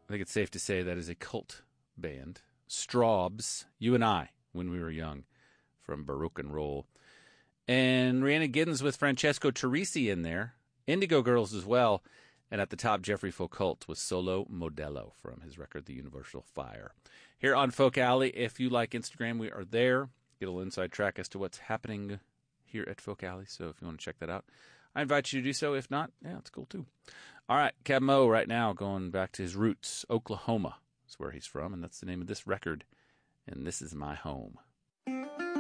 I think it's safe to say that is a cult band. Straubs, You and I, When We Were Young, from Baroque and Roll. And Rhiannon Giddens with Francesco Teresi in there. Indigo Girls as well. And at the top, Jeffrey Foucault with Solo Modello from his record, The Universal Fire. Here on Folk Alley, if you like Instagram, we are there. Get a little inside track as to what's happening here at Folk Alley. So if you want to check that out, I invite you to do so. If not, yeah, it's cool too. All right, Cab Mo right now going back to his roots. Oklahoma is where he's from, and that's the name of this record. And This Is My Home.